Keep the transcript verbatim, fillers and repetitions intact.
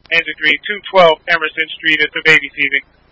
Entry two twelve Emerson Street. It's a babysitting.